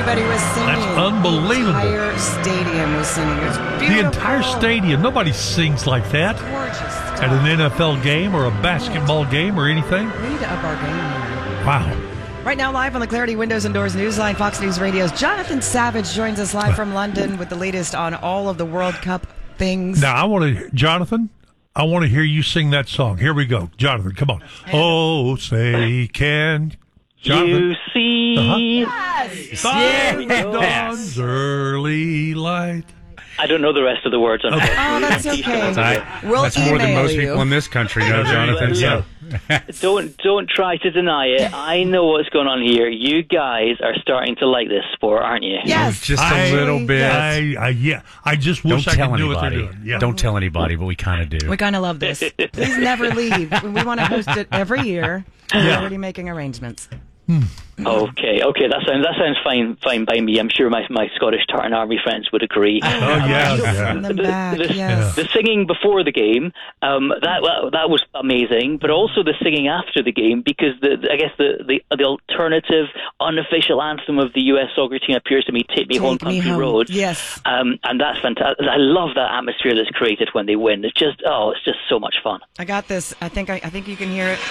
Everybody was singing. That's unbelievable. The entire stadium was singing. It's beautiful. The entire stadium. Nobody sings like that. Gorgeous stuff. At an NFL game or a basketball game or anything. We need to up our game here. Wow. Right now, live on the Clarity Windows and Doors Newsline, Fox News Radio's Jonathan Savage joins us live from London with the latest on all of the World Cup things. Now, Jonathan, I want to hear you sing that song. Here we go. Jonathan, come on. Oh, say can... Jonathan. You see... Dawn's early light. I don't know the rest of the words. Oh, that's okay. That's more than most people in this country know, Jonathan. So. Don't try to deny it. I know what's going on here. You guys are starting to like this sport, aren't you? Yes. Just a little bit. I just wish I could do what they're doing. Yeah. Don't tell anybody, but we kind of do. We kind of love this. Please never leave. We want to host it every year. We're already making arrangements. Okay, that sounds fine by me. I'm sure my Scottish Tartan Army friends would agree. Send them back. Yes. The singing before the game, that was amazing, but also the singing after the game, because I guess the alternative unofficial anthem of the U.S. soccer team appears to be "Take Me Home, Country Road." Yes, and that's fantastic. I love that atmosphere that's created when they win. It's just so much fun. I got this. I think you can hear it.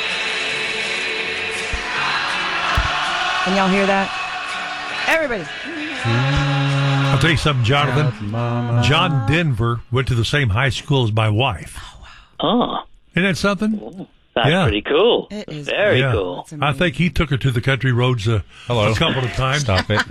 Can y'all hear that? Everybody. I'll tell you something, Jonathan. John Denver went to the same high school as my wife. Oh. Isn't that something? Ooh, that's pretty cool. It is very cool. I think he took her to the country roads a couple of times. Stop it.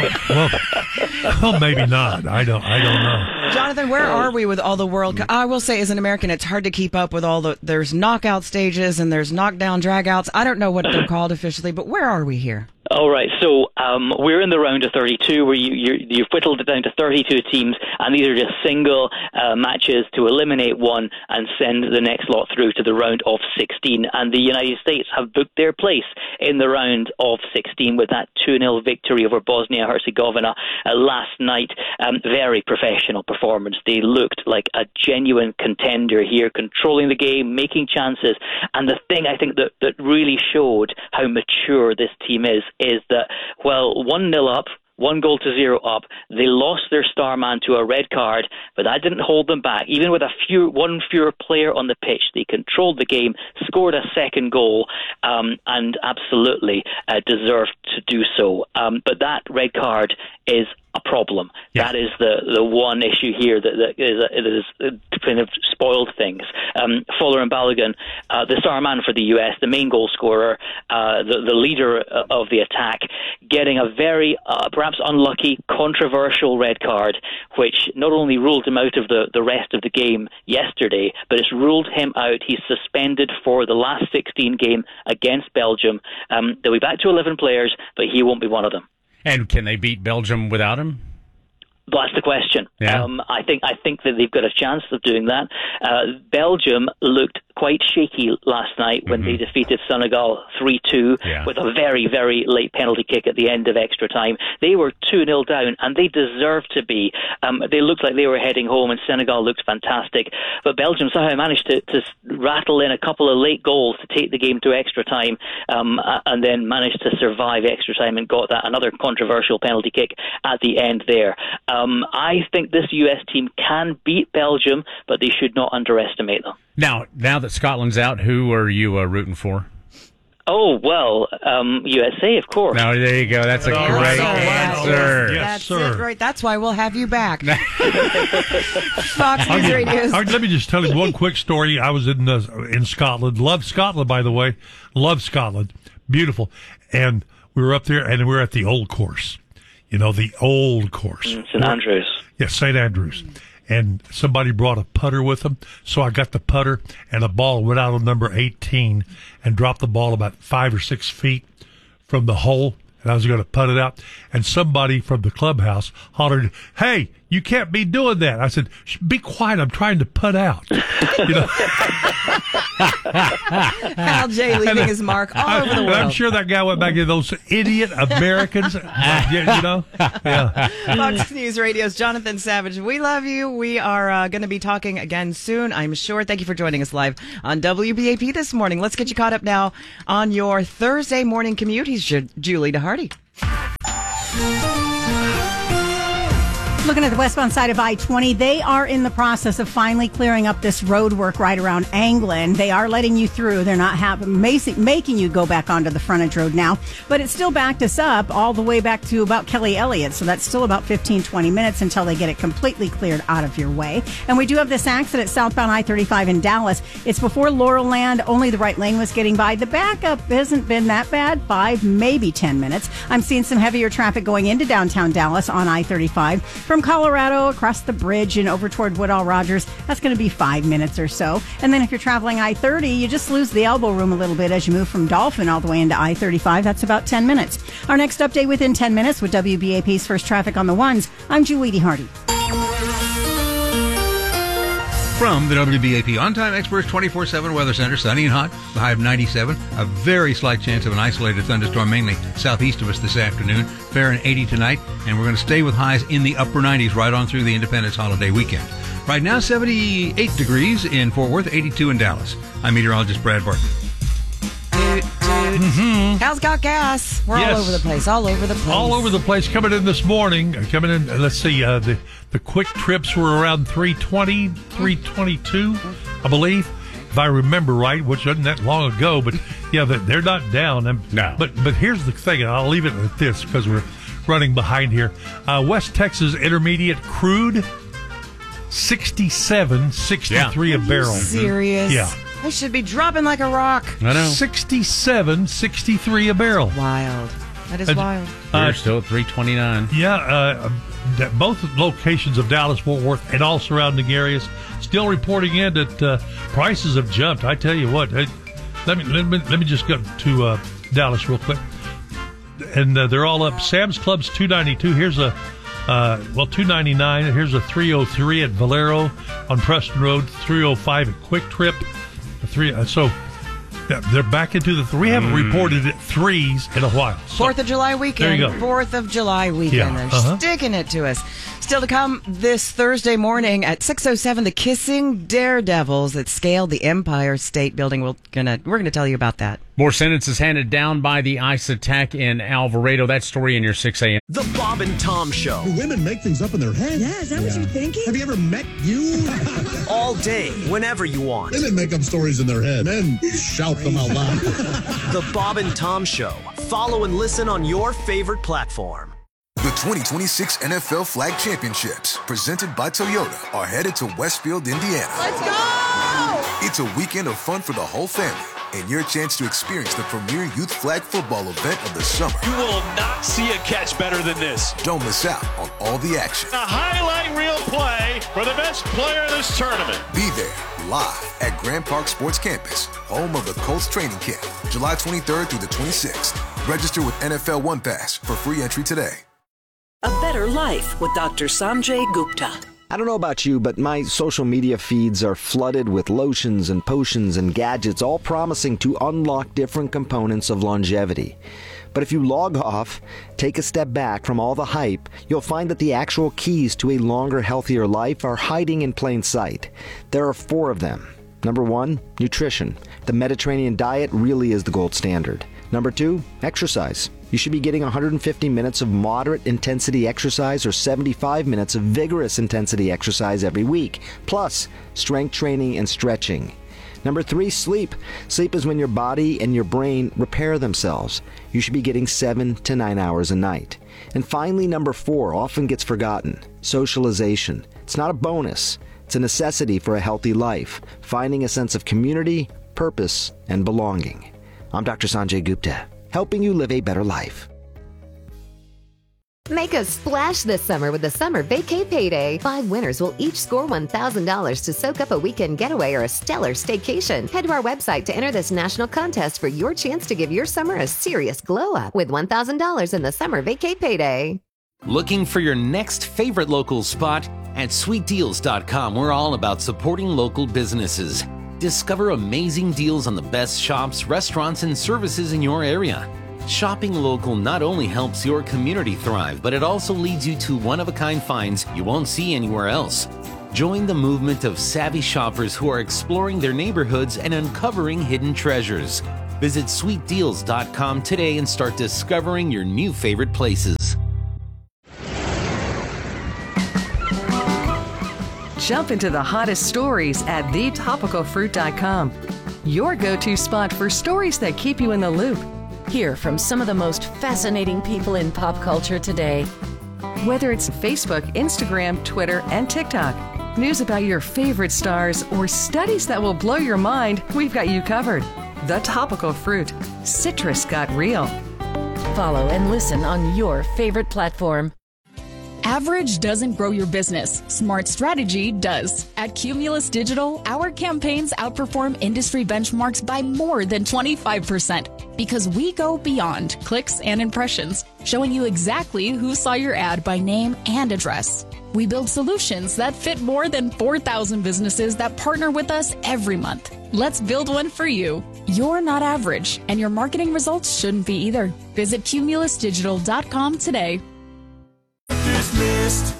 Well, maybe not. I don't know. Jonathan, where are we with all the World Cup? I will say, as an American, it's hard to keep up with all there's knockout stages and there's knockdown dragouts. I don't know what they're called officially, but where are we here? All right, so we're in the round of 32, where you've whittled it down to 32 teams, and these are just single matches to eliminate one and send the next lot through to the round of 16. And the United States have booked their place in the round of 16 with that 2-0 victory over Bosnia-Herzegovina last night. Very professional performance. They looked like a genuine contender here, controlling the game, making chances. And the thing I think that really showed how mature this team is that, 1-0 up, 1-0 up, they lost their star man to a red card, but that didn't hold them back. Even with one fewer player on the pitch, they controlled the game, scored a second goal, and absolutely deserved to do so. But that red card is a problem. Yeah. That is the one issue here that is kind of spoiled things. Fowler and Balogun, the star man for the US, the main goal scorer, the leader of the attack, getting a very perhaps unlucky, controversial red card, which not only ruled him out of the rest of the game yesterday, but it's ruled him out. He's suspended for the last 16 game against Belgium. They'll be back to 11 players, but he won't be one of them. And can they beat Belgium without him? That's the question. Yeah. I think that they've got a chance of doing that. Belgium looked quite shaky last night when they defeated Senegal 3-2 with a very, very late penalty kick at the end of extra time. They were 2-0 down, and they deserved to be. They looked like they were heading home, and Senegal looked fantastic. But Belgium somehow managed to rattle in a couple of late goals to take the game to extra time, and then managed to survive extra time and got that another controversial penalty kick at the end there. I think this US team can beat Belgium, but they should not underestimate them. Now that Scotland's out, who are you rooting for? Oh, well, USA, of course. No, there you go. That's a great answer. Yes, sir. That's it, right. That's why we'll have you back. Fox News Radio. Let me just tell you one quick story. I was in Scotland. Love Scotland, by the way. Love Scotland. Beautiful. And we were up there, and we were at the old course. You know, the old course. St. Andrews. Yes, St. Andrews. And somebody brought a putter with them. So I got the putter, and the ball went out on number 18 and dropped the ball about 5 or 6 feet from the hole. And I was going to putt it out. And somebody from the clubhouse hollered, "Hey, you can't be doing that." I said, "Be quiet. I'm trying to putt out." You know? Al J leaving his mark all over the world. I'm sure that guy went back to those idiot Americans. You know? Yeah. Fox News Radio's Jonathan Savage. We love you. We are going to be talking again soon, I'm sure. Thank you for joining us live on WBAP this morning. Let's get you caught up now on your Thursday morning commute. He's Julie DeHardy. Looking at the westbound side of I-20, they are in the process of finally clearing up this road work right around Anglin. They are letting you through. They're not making you go back onto the frontage road now, but it still backed us up all the way back to about Kelly Elliott. So that's still about 15, 20 minutes until they get it completely cleared out of your way. And we do have this accident southbound I-35 in Dallas. It's before Laurel Land. Only the right lane was getting by. The backup hasn't been that bad, 5, maybe 10 minutes. I'm seeing some heavier traffic going into downtown Dallas on I-35 from Colorado across the bridge and over toward Woodall Rogers. That's going to be 5 minutes or so. And then if you're traveling I-30, you just lose the elbow room a little bit as you move from Dolphin all the way into I-35. That's about 10 minutes. Our next update within 10 minutes with WBAP's First Traffic on the Ones. I'm Julie Hardy. From the WBAP On-Time Experts 24/7 Weather Center, sunny and hot, the high of 97. A very slight chance of an isolated thunderstorm, mainly southeast of us this afternoon. Fair and 80 tonight, and we're going to stay with highs in the upper 90s right on through the Independence holiday weekend. Right now, 78 degrees in Fort Worth, 82 in Dallas. I'm meteorologist Brad Barker. Cal's got gas. We're all over the place. All over the place. All over the place. Coming in this morning. Coming in. Let's see. The quick trips were around 320, 322, I believe, if I remember right, which wasn't that long ago. But yeah, they're not down. No. But here's the thing, and I'll leave it at this because we're running behind here. West Texas Intermediate crude, 67, 63 a barrel. Serious? Yeah. They should be dropping like a rock. I know. 67, 63 a barrel. Wild. That is wild. We're still at 329. Yeah, both locations of Dallas, Fort Worth, and all surrounding areas still reporting in that prices have jumped. I tell you what, let me just go to Dallas real quick, and they're all up. Sam's Club's $2.92. Here's a $2.99. Here's a $3.03 at Valero on Preston Road. $3.05 at Quick Trip. So they're back into the. We haven't reported it threes in a while. So, 4th of July weekend. There you go. 4th of July weekend. Yeah. They're sticking it to us. Still to come this Thursday morning at 6:07, the Kissing Daredevils that scaled the Empire State Building. We're gonna tell you about that. More sentences handed down by the ICE attack in Alvarado. That story in your 6 a.m. The Bob and Tom Show. Do women make things up in their head? Yeah, is that what you're thinking? Have you ever met you? All day, whenever you want. Women make up stories in their head. Men shout them out loud. The Bob and Tom Show. Follow and listen on your favorite platform. The 2026 NFL Flag Championships, presented by Toyota, are headed to Westfield, Indiana. Let's go! It's a weekend of fun for the whole family and your chance to experience the premier youth flag football event of the summer. You will not see a catch better than this. Don't miss out on all the action. A highlight reel play for the best player in this tournament. Be there live at Grand Park Sports Campus, home of the Colts training camp, July 23rd through the 26th. Register with NFL One Pass for free entry today. A better life with Dr. Sanjay Gupta. I don't know about you, but my social media feeds are flooded with lotions and potions and gadgets, all promising to unlock different components of longevity. But if you log off, take a step back from all the hype, you'll find that the actual keys to a longer, healthier life are hiding in plain sight. There are 4 of them. Number 1, nutrition. The Mediterranean diet really is the gold standard. Number 2, exercise. You should be getting 150 minutes of moderate intensity exercise or 75 minutes of vigorous intensity exercise every week, plus strength training and stretching. Number 3, sleep. Sleep is when your body and your brain repair themselves. You should be getting 7 to 9 hours a night. And finally, number 4 often gets forgotten. Socialization. It's not a bonus. It's a necessity for a healthy life, finding a sense of community, purpose, and belonging. I'm Dr. Sanjay Gupta, helping you live a better life. Make a splash this summer with the Summer Vacay Payday. 5 winners will each score $1,000 to soak up a weekend getaway or a stellar staycation. Head to our website to enter this national contest for your chance to give your summer a serious glow-up with $1,000 in the Summer Vacay Payday. Looking for your next favorite local spot? At sweetdeals.com, we're all about supporting local businesses. Discover amazing deals on the best shops, restaurants, and services in your area. Shopping local not only helps your community thrive, but it also leads you to one-of-a-kind finds you won't see anywhere else. Join the movement of savvy shoppers who are exploring their neighborhoods and uncovering hidden treasures. Visit sweetdeals.com today and start discovering your new favorite places. Jump into the hottest stories at thetopicalfruit.com. Your go-to spot for stories that keep you in the loop. Hear from some of the most fascinating people in pop culture today. Whether it's Facebook, Instagram, Twitter, and TikTok, news about your favorite stars, or studies that will blow your mind, we've got you covered. The Topical Fruit. Citrus got real. Follow and listen on your favorite platform. Average doesn't grow your business. Smart strategy does. At Cumulus Digital, our campaigns outperform industry benchmarks by more than 25% because we go beyond clicks and impressions, showing you exactly who saw your ad by name and address. We build solutions that fit more than 4,000 businesses that partner with us every month. Let's build one for you. You're not average, and your marketing results shouldn't be either. Visit cumulusdigital.com today. Dismissed.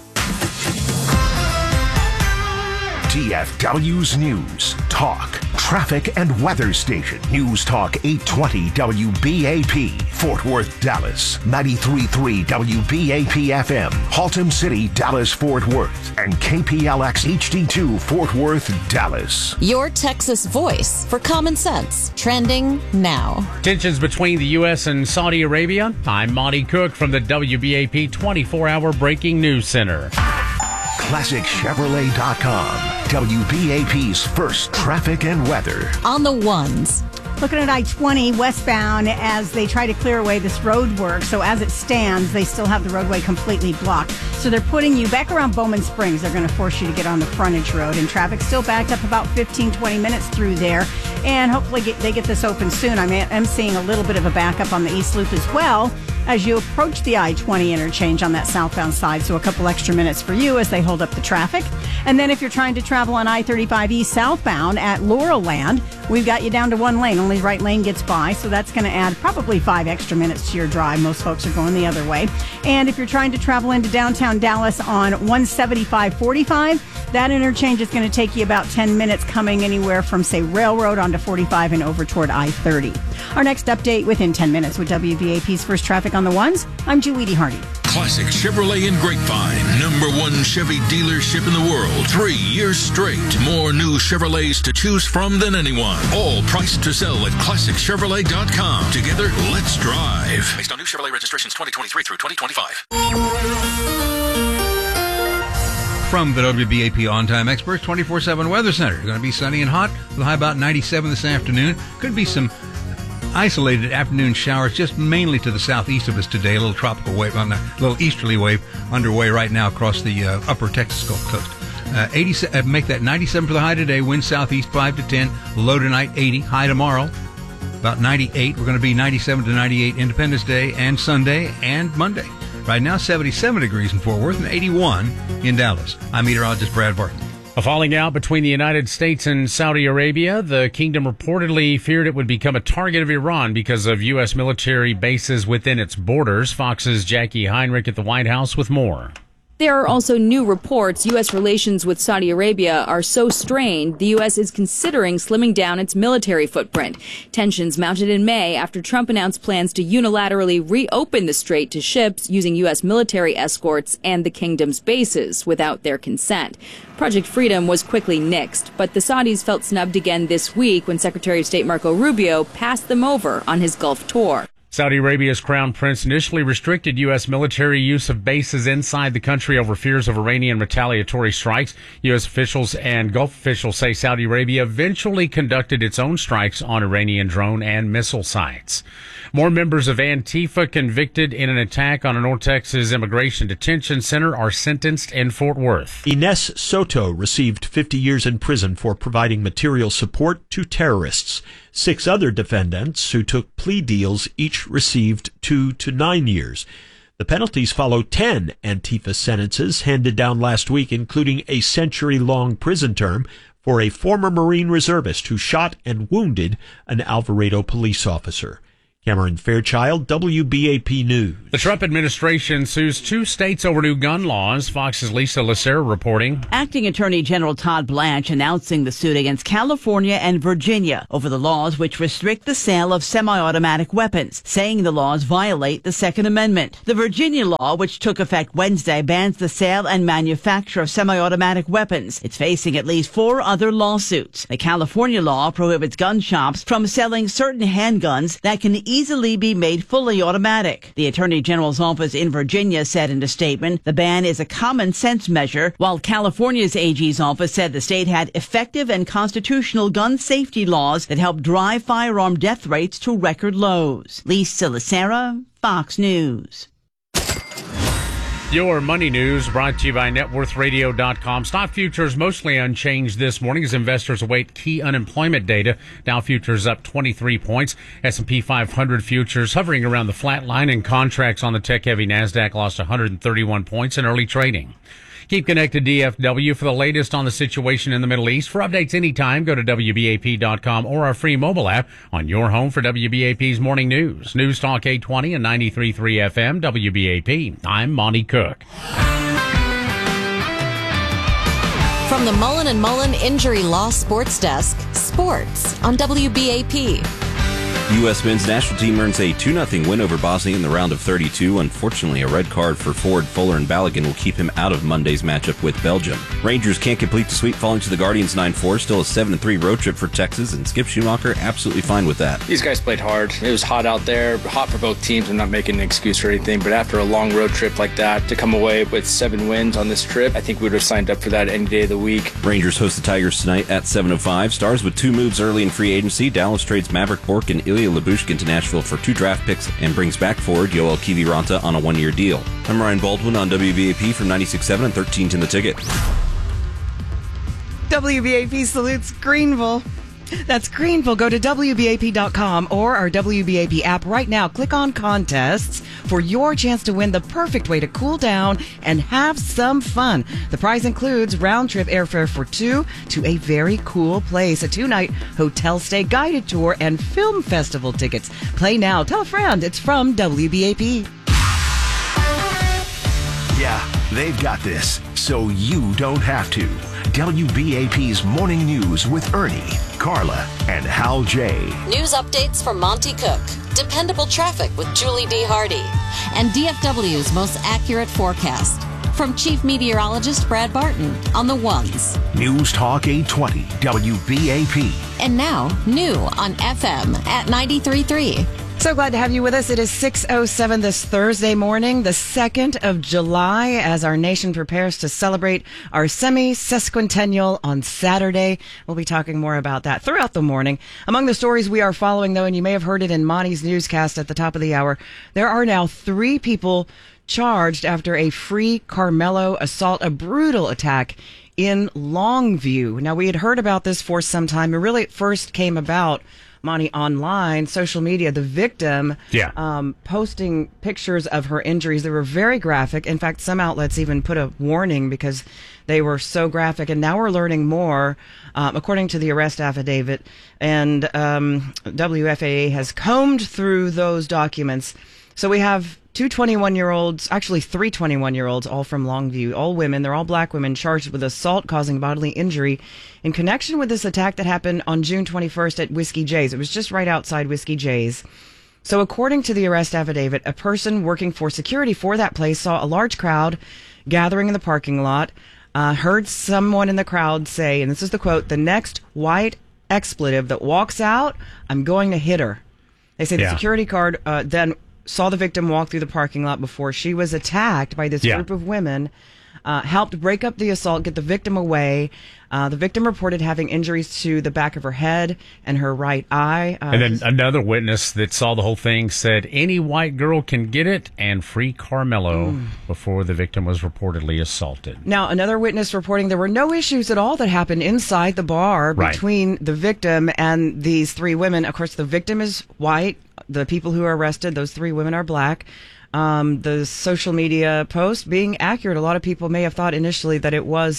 DFW's News, Talk, Traffic and Weather Station. News Talk 820 WBAP, Fort Worth, Dallas. 93.3 WBAP FM, Haltom City, Dallas, Fort Worth. And KPLX HD2, Fort Worth, Dallas. Your Texas voice for common sense. Trending now. Tensions between the U.S. and Saudi Arabia. I'm Monty Cook from the WBAP 24-hour Breaking News Center. ClassicChevrolet.com. WBAP's first traffic and weather. On the ones. Looking at I-20 westbound as they try to clear away this road work. So as it stands, they still have the roadway completely blocked. So they're putting you back around Bowman Springs. They're going to force you to get on the frontage road. And traffic still backed up about 15, 20 minutes through there. And hopefully they get this open soon. I'm seeing a little bit of a backup on the East Loop as well as you approach the I-20 interchange on that southbound side. So a couple extra minutes for you as they hold up the traffic. And then if you're trying to travel on I-35 East southbound at Laurel Land, we've got you down to one lane. Only right lane gets by. So that's going to add probably 5 extra minutes to your drive. Most folks are going the other way. And if you're trying to travel into downtown Dallas on 175-45, that interchange is going to take you about 10 minutes coming anywhere from, say, Railroad onto 45 and over toward I-30. Our next update within 10 minutes with WVAP's First Traffic on the Ones. I'm Julie Hardy. Classic Chevrolet in Grapevine, #1 Chevy dealership in the world. 3 years straight. More new Chevrolets to choose from than anyone. All priced to sell at ClassicChevrolet.com. Together, let's drive. Based on new Chevrolet registrations 2023 through 2025. From the WBAP On-Time Experts 24/7 Weather Center. It's going to be sunny and hot with a high about 97 this afternoon. Could be some isolated afternoon showers just mainly to the southeast of us today. A little tropical wave, a little easterly wave underway right now across the upper Texas Gulf Coast. Make that 97 for the high today. Wind southeast 5 to 10. Low tonight 80. High tomorrow about 98. We're going to be 97 to 98 Independence Day and Sunday and Monday. Right now 77 degrees in Fort Worth and 81 in Dallas. I'm meteorologist Brad Barton. A falling out between the United States and Saudi Arabia. The kingdom reportedly feared it would become a target of Iran because of U.S. military bases within its borders. Fox's Jackie Heinrich at the White House with more. There are also new reports U.S. relations with Saudi Arabia are so strained, the U.S. is considering slimming down its military footprint. Tensions mounted in May after Trump announced plans to unilaterally reopen the strait to ships using U.S. military escorts and the kingdom's bases without their consent. Project Freedom was quickly nixed, but the Saudis felt snubbed again this week when Secretary of State Marco Rubio passed them over on his Gulf tour. Saudi Arabia's crown prince initially restricted U.S. military use of bases inside the country over fears of Iranian retaliatory strikes. U.S. officials and Gulf officials say Saudi Arabia eventually conducted its own strikes on Iranian drone and missile sites. More members of Antifa convicted in an attack on a North Texas immigration detention center are sentenced in Fort Worth. Ines Soto received 50 years in prison for providing material support to terrorists. 6 other defendants who took plea deals each received 2 to 9 years. The penalties follow 10 Antifa sentences handed down last week, including a century-long prison term for a former Marine reservist who shot and wounded an Alvarado police officer. Cameron Fairchild, WBAP News. The Trump administration sues 2 states over new gun laws. Fox's Lisa Lucera reporting. Acting Attorney General Todd Blanche announcing the suit against California and Virginia over the laws which restrict the sale of semi-automatic weapons, saying the laws violate the Second Amendment. The Virginia law, which took effect Wednesday, bans the sale and manufacture of semi-automatic weapons. It's facing at least 4 other lawsuits. The California law prohibits gun shops from selling certain handguns that can easily be made fully automatic. The Attorney General's office in Virginia said in a statement, the ban is a common sense measure, while California's AG's office said the state had effective and constitutional gun safety laws that help drive firearm death rates to record lows. Lisa Lucera, Fox News. Your money news brought to you by NetWorthRadio.com. Stock futures mostly unchanged this morning as investors await key unemployment data. Dow futures up 23 points. S&P 500 futures hovering around the flat line, and contracts on the tech-heavy NASDAQ lost 131 points in early trading. Keep connected to DFW for the latest on the situation in the Middle East. For updates anytime, go to WBAP.com or our free mobile app on your home for WBAP's morning news. News Talk 820 and 93.3 FM, WBAP. I'm Monty Cook. From the Mullen & Mullen Injury Law Sports Desk, sports on WBAP. U.S. men's national team earns a 2-0 win over Bosnia in the round of 32. Unfortunately, a red card for forward Fuller and Balogun will keep him out of Monday's matchup with Belgium. Rangers can't complete the sweep, falling to the Guardians 9-4. Still a 7-3 road trip for Texas, and Skip Schumacher absolutely fine with that. These guys played hard. It was hot out there, hot for both teams. I'm not making an excuse or anything, but after a long road trip like that, to come away with 7 wins on this trip, I think we would have signed up for that any day of the week. Rangers host the Tigers tonight at 7:05. Stars with 2 moves early in free agency. Dallas trades Maverick Bourque and Ilya Lyubushkin to Nashville for 2 draft picks and brings back forward Yoel Kiviranta on a 1-year deal. I'm Ryan Baldwin on WBAP from 96.7 and 1310 The Ticket. WBAP salutes Greenville. That's Greenville. Go to WBAP.com or our WBAP app right now. Click on contests for your chance to win the perfect way to cool down and have some fun. The prize includes round-trip airfare for 2 to a very cool place, a 2-night hotel stay, guided tour, and film festival tickets. Play now. Tell a friend. It's from WBAP. Yeah, they've got this, so you don't have to. WBAP's Morning News with Ernie, Carla, and Hal J. News updates from Monty Cook, dependable traffic with Julie D. Hardy, and DFW's most accurate forecast. From Chief Meteorologist Brad Barton on the ones. News Talk 820 WBAP. And now, new on FM at 93.3. So glad to have you with us. It is 6:07 this Thursday morning, the 2nd of July, as our nation prepares to celebrate our semi-sesquicentennial on Saturday. We'll be talking more about that throughout the morning. Among the stories we are following, though, and you may have heard it in Monty's newscast at the top of the hour, there are now 3 people charged after a Free Carmelo assault, a brutal attack in Longview. Now, we had heard about this for some time. It really first came about, Monty, online, social media, the victim posting pictures of her injuries. They were very graphic. In fact, some outlets even put a warning because they were so graphic. And now we're learning more, according to the arrest affidavit. And WFAA has combed through those documents. So we have 2 21-year-olds, actually 3 21-year-olds, all from Longview, all women. They're all black women charged with assault causing bodily injury in connection with this attack that happened on June 21st at Whiskey J's. It was just right outside Whiskey J's. So according to the arrest affidavit, a person working for security for that place saw a large crowd gathering in the parking lot, heard someone in the crowd say, and this is the quote, "The next white expletive that walks out, I'm going to hit her." They say the security guard then saw the victim walk through the parking lot before she was attacked by this group of women, helped break up the assault, get the victim away. The victim reported having injuries to the back of her head and her right eye. And then another witness that saw the whole thing said, any white girl can get it, and free Carmelo, before the victim was reportedly assaulted. Now, another witness reporting there were no issues at all that happened inside the bar between the victim and these 3 women. Of course, the victim is white. The people who are arrested, those 3 women, are black. The social media post being accurate. A lot of people may have thought initially that it was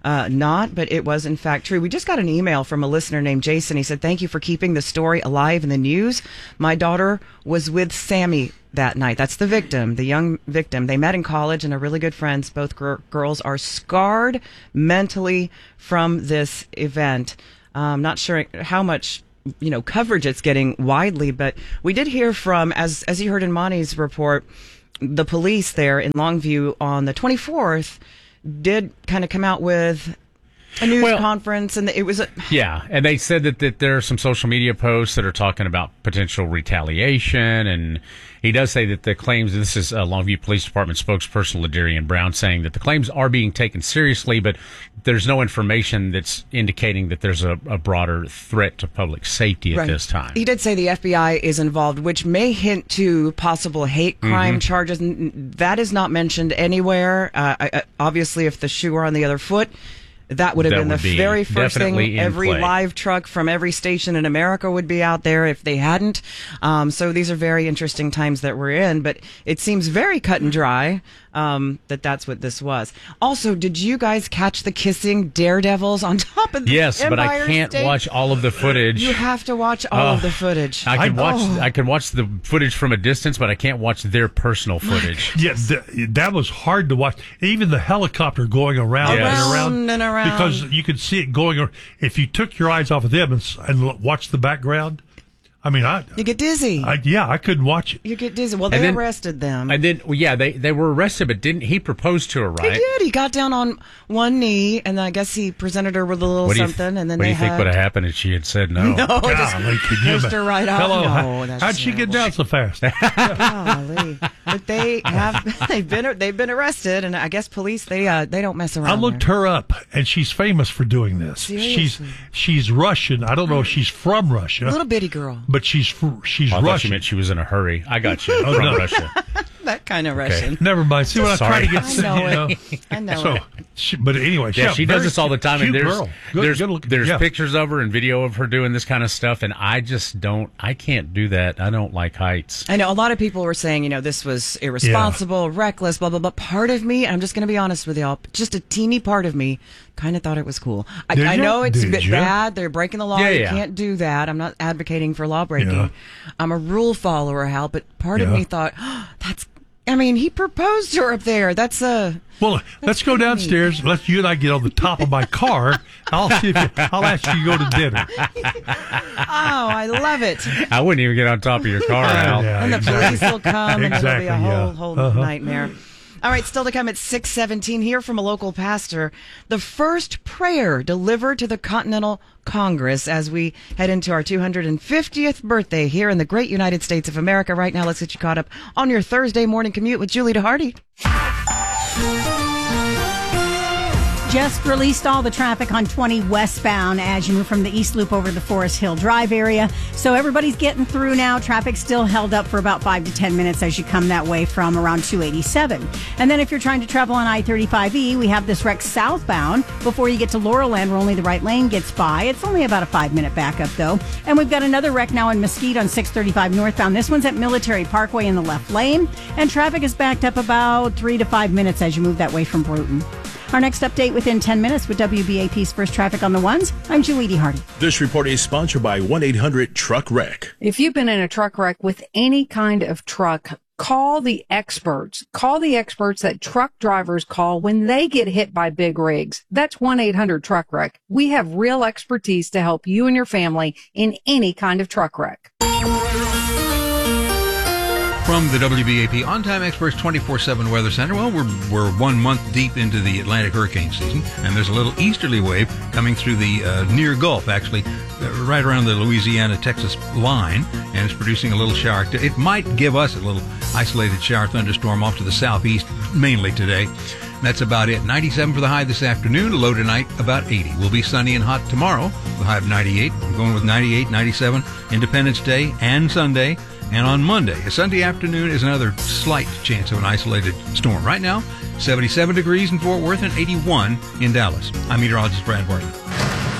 not, but it was in fact true. We just got an email from a listener named Jason. He said, "Thank you for keeping the story alive in the news. My daughter was with Sammy that night." That's the victim, the young victim. They met in college and are really good friends. Both girls are scarred mentally from this event. Not sure how much coverage it's getting widely, but we did hear from, as you heard in Monty's report, the police there in Longview on the 24th did kind of come out with a news conference, and it was and they said that there are some social media posts that are talking about potential retaliation, and he does say that the claims, this is Longview Police Department spokesperson Ladarian Brown saying that the claims are being taken seriously, but there's no information that's indicating that there's a broader threat to public safety at this time. He did say the FBI is involved, which may hint to possible hate crime charges. That is not mentioned anywhere. Obviously, if the shoe were on the other foot, that would have been the very first thing. Every live truck from every station in America would be out there if they hadn't. So these are very interesting times that we're in, but it seems very cut and dry that's what this was. Also, did you guys catch the kissing daredevils on top of the Yes, but I can't watch all of the footage. You have to watch all of the footage. I can watch the footage from a distance, but I can't watch their personal footage. Yes, that was hard to watch. Even the helicopter going around and around. Because you could see it going. If you took your eyes off of them and watched the background, I mean, you get dizzy. I couldn't watch it. You get dizzy. Well, they arrested them. And then, they were arrested, but didn't he propose to her, right? He did. He got down on one knee, and I guess he presented her with a little something, and then what do you think would have happened if she had said no? No, just pushed her right off. Hello, no, how'd she get down so fast? Golly. But they've been arrested, and I guess police they don't mess around. I looked her up, and she's famous for doing this. Seriously? She's Russian. I don't know if she's from Russia. Little bitty girl. But she's Russian. I thought you meant she was in a hurry. I got you. From Russia. That kind of Russian. Never mind. See what I try to get. I know it. But anyway, she does this all the time. And there's Good pictures of her and video of her doing this kind of stuff, and I just I can't do that. I don't like heights. I know a lot of people were saying, this was irresponsible, reckless, blah, blah, blah. Part of me, I'm just going to be honest with y'all, just a teeny part of me kind of thought it was cool. I know it's a bit bad. They're breaking the law. You can't do that. I'm not advocating for law breaking. Yeah. I'm a rule follower, Hal, but part of me thought, he proposed to her up there. Well, let's go downstairs. Let you and I get on the top of my car. I'll ask you to go to dinner. I love it. I wouldn't even get on top of your car, Al. And the police will come, and it'll be a whole nightmare. All right, still to come at 6:17 here from a local pastor. The first prayer delivered to the Continental Congress as we head into our 250th birthday here in the great United States of America. Right now, let's get you caught up on your Thursday morning commute with Julie DeHardy. Just released all the traffic on 20 westbound as you move from the East Loop over the Forest Hill Drive area. So everybody's getting through now. Traffic still held up for about 5 to 10 minutes as you come that way from around 287. And then if you're trying to travel on I-35E, we have this wreck southbound. Before you get to Laurelland, where only the right lane gets by. It's only about a 5-minute backup, though. And we've got another wreck now in Mesquite on 635 northbound. This one's at Military Parkway in the left lane. And traffic is backed up about 3 to 5 minutes as you move that way from Bruton. Our next update within 10 minutes with WBAP's First Traffic on the Ones. I'm Julie DeHardy. This report is sponsored by 1-800-TRUCK-WRECK. If you've been in a truck wreck with any kind of truck, call the experts. Call the experts that truck drivers call when they get hit by big rigs. That's 1-800-TRUCK-WRECK. We have real expertise to help you and your family in any kind of truck wreck. From the WBAP On-Time Experts 24/7 Weather Center, well, we're 1 month deep into the Atlantic hurricane season, and there's a little easterly wave coming through the near Gulf, actually, right around the Louisiana-Texas line, and it's producing a little shower. It might give us a little isolated shower thunderstorm off to the southeast, mainly today. That's about it. 97 for the high this afternoon, low tonight about 80. We'll be sunny and hot tomorrow, the high of 98. I'm going with 98, 97, Independence Day and Sunday. And on Monday, a Sunday afternoon, is another slight chance of an isolated storm. Right now, 77 degrees in Fort Worth and 81 in Dallas. I'm meteorologist Brad Barton.